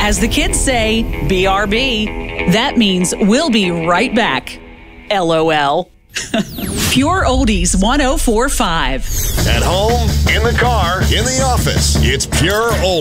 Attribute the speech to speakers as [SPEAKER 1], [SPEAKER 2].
[SPEAKER 1] As the kids say, BRB. That means we'll be right back. LOL. Pure Oldies 104.5.
[SPEAKER 2] At home, in the car, in the office, it's Pure Oldies.